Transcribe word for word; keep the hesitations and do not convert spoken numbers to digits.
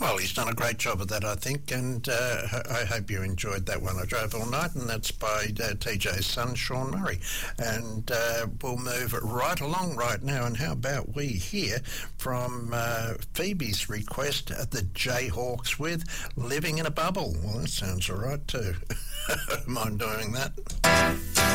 Well, he's done a great job of that, I think, and uh, I hope you enjoyed that one. I Drove All Night, and that's by uh, T J's son, Sean Murray. And uh, we'll move right along right now, and how about we hear from uh, Phoebe's request, uh, the Jayhawks with Living in a Bubble. Well, that sounds all right too. Mind doing that?